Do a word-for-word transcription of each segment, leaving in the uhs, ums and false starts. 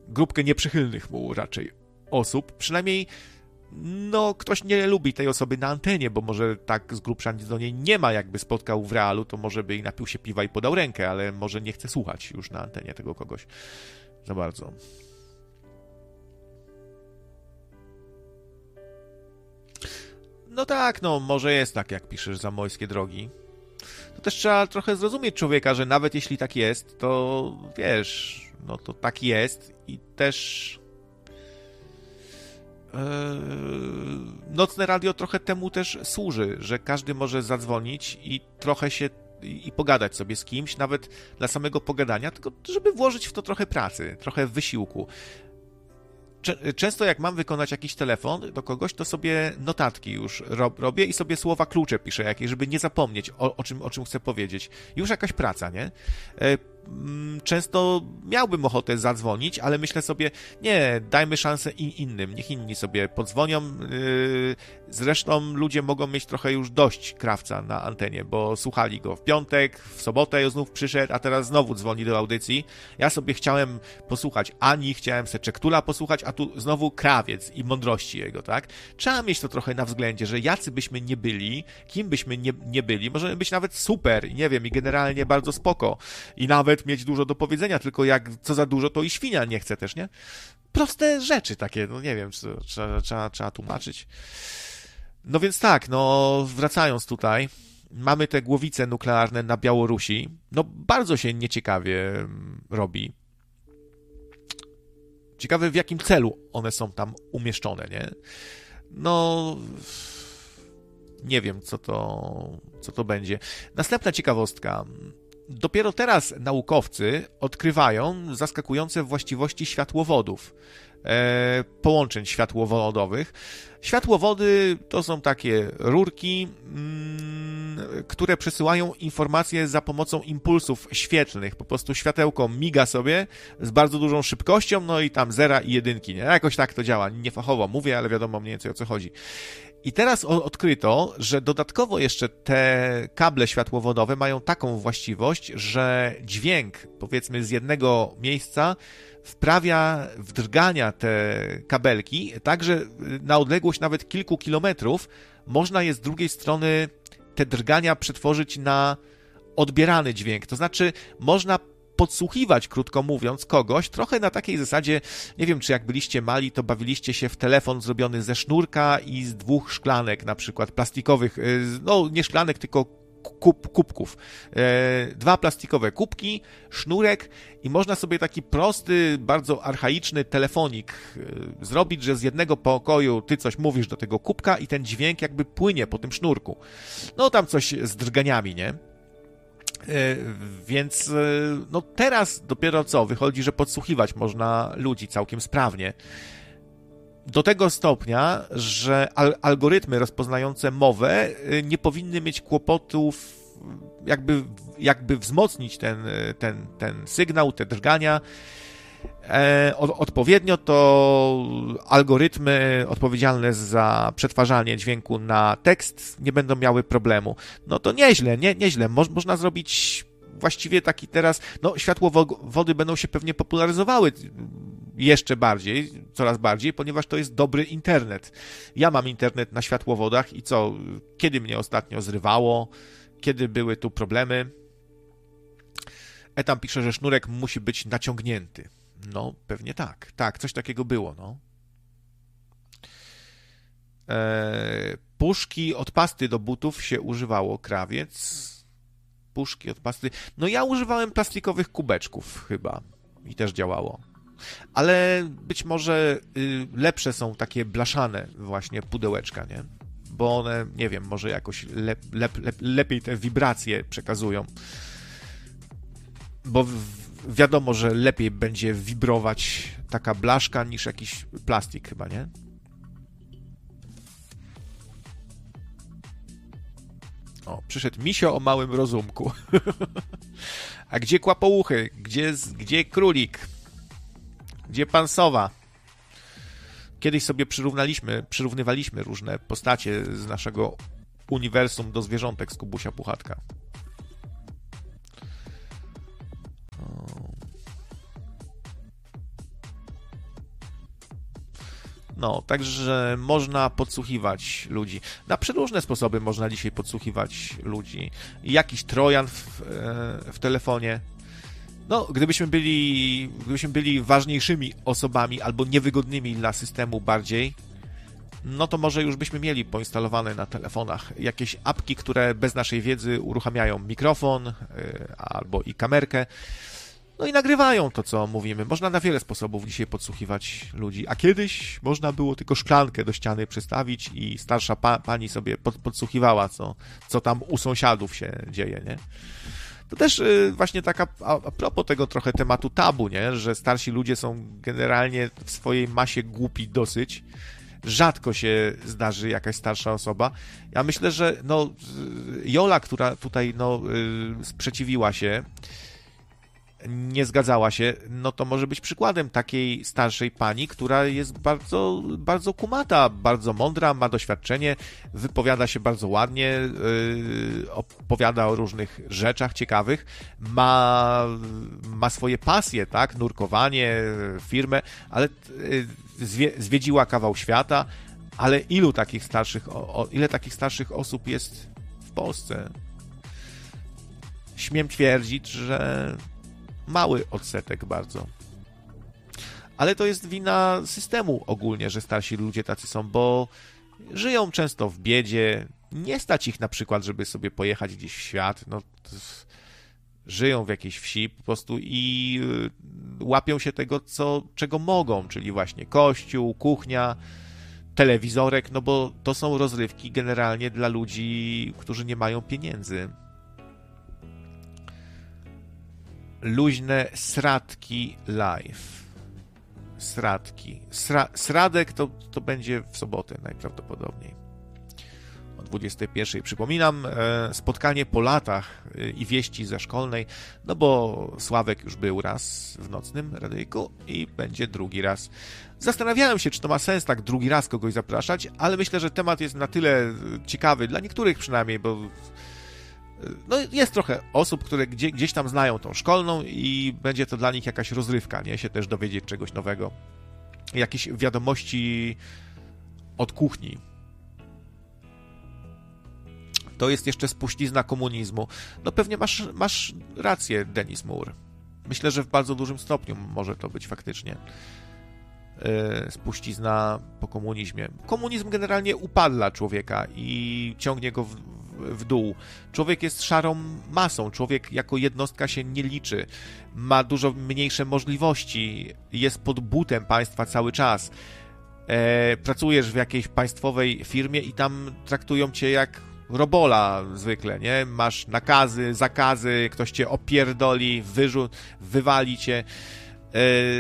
grupkę nieprzychylnych mu raczej osób. Przynajmniej no ktoś nie lubi tej osoby na antenie, bo może tak z grubsza nic do niej nie ma, jakby spotkał w realu, to może by i napił się piwa i podał rękę, ale może nie chce słuchać już na antenie tego kogoś za bardzo. No tak, no może jest tak, jak piszesz, Zamojskie drogi. To też trzeba trochę zrozumieć człowieka, że nawet jeśli tak jest, to wiesz, no to tak jest i też yy, Nocne Radio trochę temu też służy, że każdy może zadzwonić i trochę się i pogadać sobie z kimś, nawet dla samego pogadania, tylko żeby włożyć w to trochę pracy, trochę wysiłku. Często jak mam wykonać jakiś telefon do kogoś, to sobie notatki już robię i sobie słowa klucze piszę jakieś, żeby nie zapomnieć o, o, czym, o czym chcę powiedzieć. Już jakaś praca, nie? Często miałbym ochotę zadzwonić, ale myślę sobie, nie, dajmy szansę in, innym, niech inni sobie podzwonią. Zresztą ludzie mogą mieć trochę już dość Krawca na antenie, bo słuchali go w piątek, w sobotę znów przyszedł, a teraz znowu dzwoni do audycji. Ja sobie chciałem posłuchać Ani, chciałem se Czektula posłuchać, a tu znowu Krawiec i mądrości jego, tak? Trzeba mieć to trochę na względzie, że jacy byśmy nie byli, kim byśmy nie, nie byli, możemy być nawet super, nie wiem, i generalnie bardzo spoko i nawet mieć dużo do powiedzenia, tylko jak co za dużo, to i świnia nie chce też, nie? Proste rzeczy takie, no nie wiem, czy trzeba, trzeba, trzeba tłumaczyć. No więc tak, no wracając tutaj, mamy te głowice nuklearne na Białorusi, no bardzo się nieciekawie robi. Ciekawe, w jakim celu one są tam umieszczone, nie? No nie wiem, co to, co to będzie. Następna ciekawostka. Dopiero teraz naukowcy odkrywają zaskakujące właściwości światłowodów, e, połączeń światłowodowych. Światłowody to są takie rurki, mm, które przesyłają informacje za pomocą impulsów świetlnych. Po prostu światełko miga sobie z bardzo dużą szybkością, no i tam zera i jedynki, nie? Jakoś tak to działa. Niefachowo mówię, ale wiadomo mniej więcej o co chodzi. I teraz odkryto, że dodatkowo jeszcze te kable światłowodowe mają taką właściwość, że dźwięk, powiedzmy, z jednego miejsca wprawia w drgania te kabelki, tak że na odległość nawet kilku kilometrów można je z drugiej strony te drgania przetworzyć na odbierany dźwięk. To znaczy można podsłuchiwać, krótko mówiąc, kogoś, trochę na takiej zasadzie, nie wiem, czy jak byliście mali, to bawiliście się w telefon zrobiony ze sznurka i z dwóch szklanek, na przykład plastikowych, no nie szklanek, tylko kup, kubków. E, dwa plastikowe kubki, sznurek i można sobie taki prosty, bardzo archaiczny telefonik e, zrobić, że z jednego pokoju ty coś mówisz do tego kubka i ten dźwięk jakby płynie po tym sznurku. No tam coś z drganiami, nie? Więc no teraz dopiero co, wychodzi, że podsłuchiwać można ludzi całkiem sprawnie. Do tego stopnia, że al- algorytmy rozpoznające mowę nie powinny mieć kłopotów jakby, jakby wzmocnić ten, ten, ten sygnał, te drgania. E, odpowiednio to algorytmy odpowiedzialne za przetwarzanie dźwięku na tekst nie będą miały problemu. No to nieźle, nie, nieźle. Mo- można zrobić właściwie taki teraz, no światłowody będą się pewnie popularyzowały jeszcze bardziej, coraz bardziej, ponieważ to jest dobry internet. Ja mam internet na światłowodach i co, kiedy mnie ostatnio zrywało, kiedy były tu problemy? Etam pisze, że sznurek musi być naciągnięty. No, pewnie tak. Tak, coś takiego było, no. Eee, puszki od pasty do butów się używało, Krawiec. Puszki od pasty. No ja używałem plastikowych kubeczków chyba i też działało. Ale być może y, lepsze są takie blaszane właśnie pudełeczka, nie? Bo one, nie wiem, może jakoś lep, lep, lep, lepiej te wibracje przekazują. Bo w, wiadomo, że lepiej będzie wibrować taka blaszka niż jakiś plastik chyba, nie? O, przyszedł misio o małym rozumku. A gdzie kłapouchy? Gdzie, gdzie królik? Gdzie pan sowa? Kiedyś sobie przyrównaliśmy, przyrównywaliśmy różne postacie z naszego uniwersum do zwierzątek z Kubusia Puchatka. No, także można podsłuchiwać ludzi. Na przeróżne sposoby można dzisiaj podsłuchiwać ludzi. Jakiś trojan w, w telefonie. No, gdybyśmy byli, gdybyśmy byli ważniejszymi osobami albo niewygodnymi dla systemu bardziej, no to może już byśmy mieli poinstalowane na telefonach jakieś apki, które bez naszej wiedzy uruchamiają mikrofon yy, albo i kamerkę. No i nagrywają to, co mówimy. Można na wiele sposobów dzisiaj podsłuchiwać ludzi. A kiedyś można było tylko szklankę do ściany przystawić i starsza pa- pani sobie pod, podsłuchiwała, co, co tam u sąsiadów się dzieje, nie? To też yy, właśnie taka, a, a propos tego trochę tematu tabu, nie? Że starsi ludzie są generalnie w swojej masie głupi dosyć. Rzadko się zdarzy jakaś starsza osoba. Ja myślę, że no, Jola, która tutaj no, yy, sprzeciwiła się, nie zgadzała się, no to może być przykładem takiej starszej pani, która jest bardzo, bardzo kumata, bardzo mądra, ma doświadczenie, wypowiada się bardzo ładnie, yy, opowiada o różnych rzeczach ciekawych, ma, ma swoje pasje, tak, nurkowanie, firmę, ale yy, zwie, zwiedziła kawał świata, ale ilu takich starszych, o, o, ile takich starszych osób jest w Polsce? Śmiem twierdzić, że mały odsetek bardzo. Ale to jest wina systemu ogólnie, że starsi ludzie tacy są, bo żyją często w biedzie, nie stać ich na przykład, żeby sobie pojechać gdzieś w świat, no żyją w jakiejś wsi po prostu i łapią się tego, co, czego mogą, czyli właśnie kościół, kuchnia, telewizorek, no bo to są rozrywki generalnie dla ludzi, którzy nie mają pieniędzy. Luźne sradki live. Sradki. Sra, sradek to, to będzie w sobotę najprawdopodobniej. O dwudziestej pierwszej. Przypominam, e, spotkanie po latach e, i wieści ze szkolnej, no bo Sławek już był raz w nocnym radyjku i będzie drugi raz. Zastanawiałem się, czy to ma sens tak drugi raz kogoś zapraszać, ale myślę, że temat jest na tyle ciekawy, dla niektórych przynajmniej, bo no jest trochę osób, które gdzie, gdzieś tam znają tą szkolną i będzie to dla nich jakaś rozrywka, nie? Się też dowiedzieć czegoś nowego. Jakieś wiadomości od kuchni. To jest jeszcze spuścizna komunizmu. No pewnie masz, masz rację, Denis Moore. Myślę, że w bardzo dużym stopniu może to być faktycznie yy, spuścizna po komunizmie. Komunizm generalnie upadla człowieka i ciągnie go w w dół. Człowiek jest szarą masą, człowiek jako jednostka się nie liczy, ma dużo mniejsze możliwości, jest pod butem państwa cały czas. E, pracujesz w jakiejś państwowej firmie i tam traktują cię jak robola zwykle, nie? Masz nakazy, zakazy, ktoś cię opierdoli, wyrzu- wywali cię, e,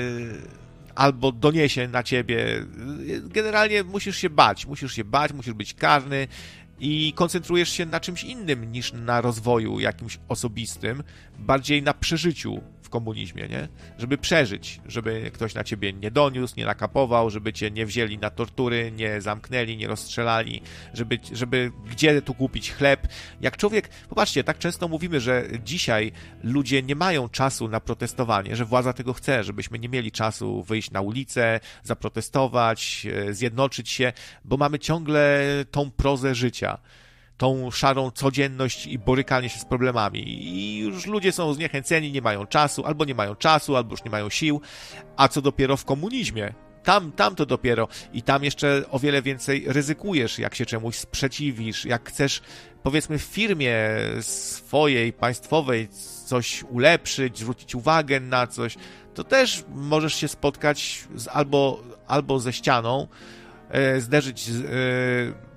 albo doniesie na ciebie. Generalnie musisz się bać, musisz się bać, musisz być karny, i koncentrujesz się na czymś innym niż na rozwoju jakimś osobistym, bardziej na przeżyciu w komunizmie, nie? Żeby przeżyć, żeby ktoś na ciebie nie doniósł, nie nakapował, żeby cię nie wzięli na tortury, nie zamknęli, nie rozstrzelali, żeby, żeby gdzie tu kupić chleb. Jak człowiek, popatrzcie, tak często mówimy, że dzisiaj ludzie nie mają czasu na protestowanie, że władza tego chce, żebyśmy nie mieli czasu wyjść na ulicę, zaprotestować, zjednoczyć się, bo mamy ciągle tą prozę życia, tą szarą codzienność i borykanie się z problemami. I już ludzie są zniechęceni, nie mają czasu, albo nie mają czasu, albo już nie mają sił, a co dopiero w komunizmie. Tam, tam to dopiero. I tam jeszcze o wiele więcej ryzykujesz, jak się czemuś sprzeciwisz, jak chcesz, powiedzmy, w firmie swojej, państwowej coś ulepszyć, zwrócić uwagę na coś, to też możesz się spotkać z, albo, albo ze ścianą, e, zderzyć z, e,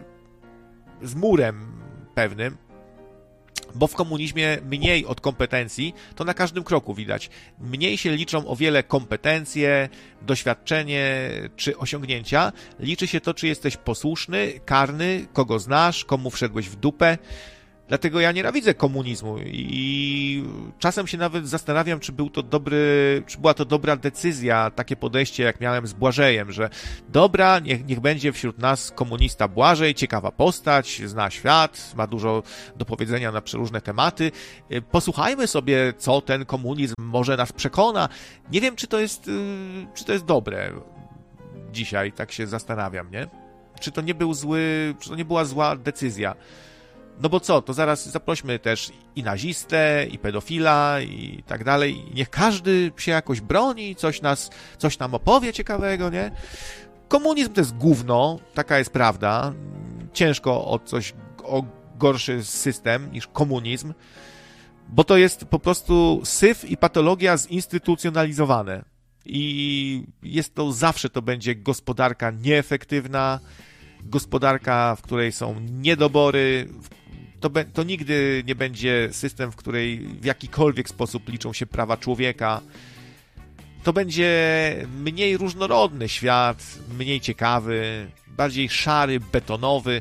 z murem pewnym, bo w komunizmie mniej od kompetencji, to na każdym kroku widać. Mniej się liczą o wiele kompetencje, doświadczenie czy osiągnięcia. Liczy się to, czy jesteś posłuszny, karny, kogo znasz, komu wszedłeś w dupę. Dlatego ja nienawidzę komunizmu i czasem się nawet zastanawiam, czy był to dobry, czy była to dobra decyzja, takie podejście, jak miałem z Błażejem, że dobra, niech, niech będzie wśród nas komunista Błażej, ciekawa postać, zna świat, ma dużo do powiedzenia na przeróżne tematy. Posłuchajmy sobie, co ten komunizm może nas przekona. Nie wiem, czy to jest, czy to jest dobre. dzisiaj, tak się zastanawiam, nie? Czy to nie był zły, czy to nie była zła decyzja? No bo co, to zaraz zaprośmy też i nazistę, i pedofila, i tak dalej. Niech każdy się jakoś broni, coś nas, coś nam opowie ciekawego, nie? Komunizm to jest gówno, taka jest prawda. Ciężko o coś, o gorszy system niż komunizm, bo to jest po prostu syf i patologia zinstytucjonalizowane. I jest to, zawsze to będzie gospodarka nieefektywna, gospodarka, w której są niedobory. To, be, to nigdy nie będzie system, w której w jakikolwiek sposób liczą się prawa człowieka. To będzie mniej różnorodny świat, mniej ciekawy, bardziej szary, betonowy.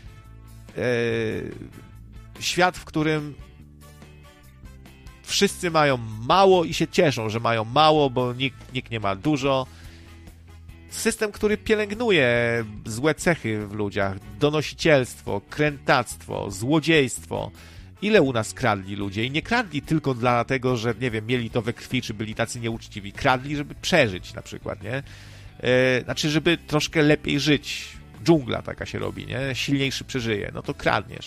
E, świat, w którym wszyscy mają mało i się cieszą, że mają mało, bo nikt, nikt nie ma dużo. System, który pielęgnuje złe cechy w ludziach, donosicielstwo, krętactwo, złodziejstwo. Ile u nas kradli ludzie? I nie kradli tylko dlatego, że, nie wiem, mieli to we krwi, czy byli tacy nieuczciwi. Kradli, żeby przeżyć na przykład, nie? E, znaczy, żeby troszkę lepiej żyć. Dżungla taka się robi, nie? Silniejszy przeżyje. No to kradniesz.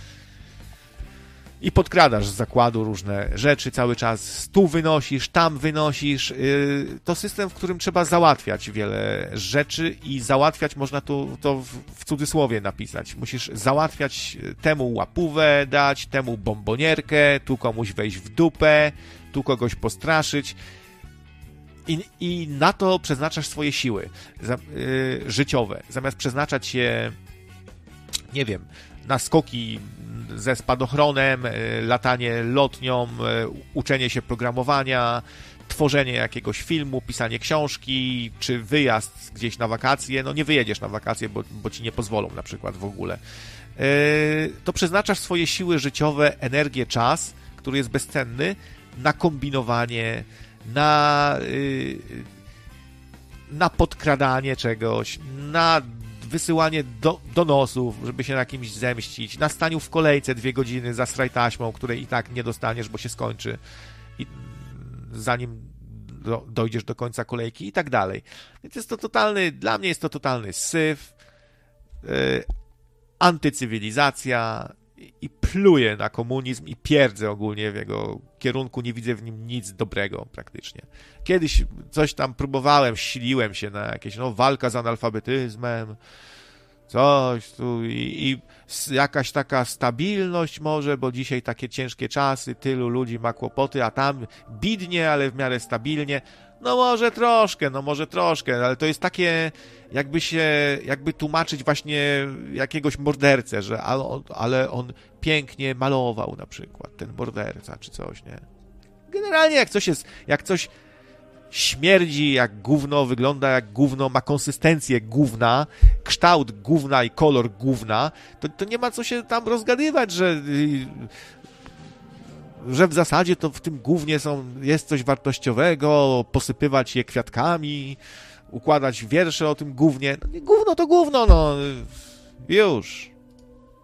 I podkradasz z zakładu różne rzeczy cały czas, tu wynosisz, tam wynosisz. To system, w którym trzeba załatwiać wiele rzeczy i załatwiać można tu, to w cudzysłowie napisać. Musisz załatwiać temu łapówę dać, temu bombonierkę, tu komuś wejść w dupę, tu kogoś postraszyć. I, i na to przeznaczasz swoje siły za, yy, życiowe. Zamiast przeznaczać je, nie wiem, na skoki ze spadochronem, latanie lotnią, uczenie się programowania, tworzenie jakiegoś filmu, pisanie książki, czy wyjazd gdzieś na wakacje. No nie wyjedziesz na wakacje, bo, bo ci nie pozwolą na przykład w ogóle. To przeznaczasz swoje siły życiowe, energię, czas, który jest bezcenny, na kombinowanie, na, na podkradanie czegoś, na wysyłanie do, donosów, żeby się na kimś zemścić, na staniu w kolejce dwie godziny za straj taśmą, której i tak nie dostaniesz, bo się skończy, i zanim do, dojdziesz do końca kolejki i tak dalej. Więc jest to totalny, dla mnie jest to totalny syf, yy, antycywilizacja i, i pluję na komunizm i pierdzę ogólnie w jego kierunku, nie widzę w nim nic dobrego praktycznie. Kiedyś coś tam próbowałem, siliłem się na jakieś, no, walka z analfabetyzmem, coś tu i, i jakaś taka stabilność może, bo dzisiaj takie ciężkie czasy, tylu ludzi ma kłopoty, a tam bidnie, ale w miarę stabilnie. No może troszkę, no może troszkę, ale to jest takie, jakby się, jakby tłumaczyć właśnie jakiegoś mordercę, że ale on, ale on pięknie malował na przykład, ten morderca, czy coś, nie? Generalnie jak coś jest, jak coś śmierdzi jak gówno, wygląda jak gówno, ma konsystencję gówna, kształt gówna i kolor gówna, to, to nie ma co się tam rozgadywać, że że w zasadzie to w tym gównie są, jest coś wartościowego, posypywać je kwiatkami, układać wiersze o tym gównie. No, gówno to gówno, no już.